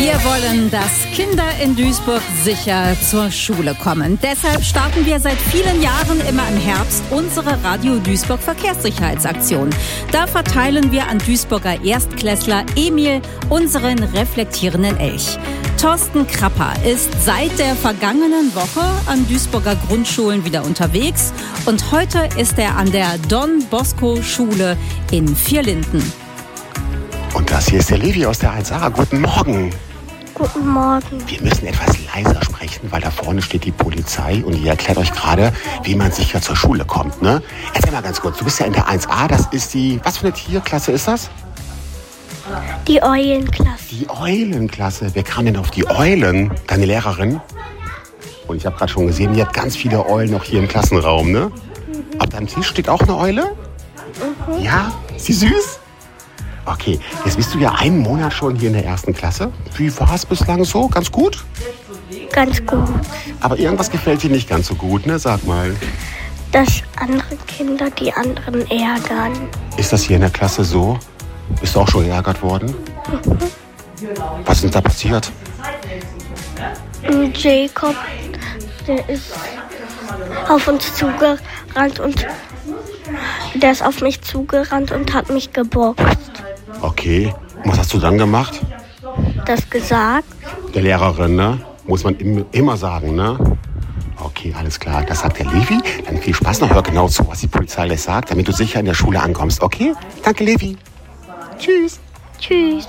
Wir wollen, dass Kinder in Duisburg sicher zur Schule kommen. Deshalb starten wir seit vielen Jahren immer im Herbst unsere Radio Duisburg Verkehrssicherheitsaktion. Da verteilen wir an Duisburger Erstklässler Emil unseren reflektierenden Elch. Thorsten Krapper ist seit der vergangenen Woche an Duisburger Grundschulen wieder unterwegs und heute ist er an der Don Bosco Schule in Vierlinden. Und das hier ist der Levi aus der 1a. Guten Morgen. Guten Morgen. Wir müssen etwas leiser sprechen, weil da vorne steht die Polizei und die erklärt euch gerade, wie man sicher zur Schule kommt, ne? Erzähl mal ganz kurz, du bist ja in der 1a, das ist die, was für eine Tierklasse ist das? Die Eulenklasse. Die Eulenklasse. Wer kam denn auf die Eulen? Deine Lehrerin? Und ich habe gerade schon gesehen, ihr habt ganz viele Eulen noch hier im Klassenraum, ne? Auf deinem Tisch steht auch eine Eule? Ja? Ist sie süß? Okay, jetzt bist du ja einen Monat schon hier in der 1. Klasse. Wie war es bislang so? Ganz gut? Ganz gut. Aber irgendwas gefällt dir nicht ganz so gut, ne? Sag mal. Dass andere Kinder die anderen ärgern. Ist das hier in der Klasse so? Bist du auch schon geärgert worden? Was ist denn da passiert? Jacob, der ist auf uns zugerannt und der ist auf mich zugerannt und hat mich geboxt. Okay, und was hast du dann gemacht? Das gesagt. Der Lehrerin, ne? Muss man immer sagen, ne? Okay, alles klar. Das sagt der Levi. Dann viel Spaß noch. Hör genau zu, was die Polizei gleich sagt, damit du sicher in der Schule ankommst. Okay? Danke, Levi. Tschüss. Tschüss.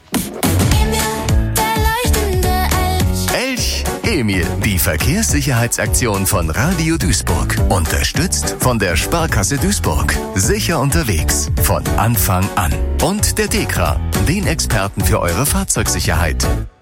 Elch Emil, die Verkehrssicherheitsaktion von Radio Duisburg. Unterstützt von der Sparkasse Duisburg. Sicher unterwegs. Von Anfang an. Und der DEKRA, den Experten für eure Fahrzeugsicherheit.